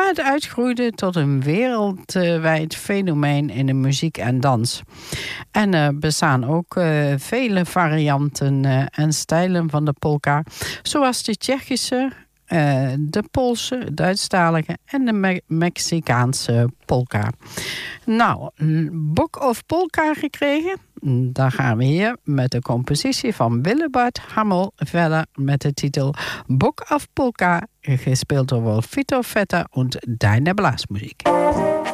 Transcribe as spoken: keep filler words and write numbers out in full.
waar het uitgroeide tot een wereldwijd fenomeen in de muziek en dans. En er bestaan ook uh, vele varianten uh, en stijlen van de polka, zoals de Tsjechische, uh, de Poolse, Duitsstalige en de Me- Mexicaanse polka. Nou, Boek of Polka gekregen? Dan gaan we hier met de compositie van Willebert Hammel verder met de titel Boek of Polka, gespeeld door Wolfito Vetter en Deine Blasmusik.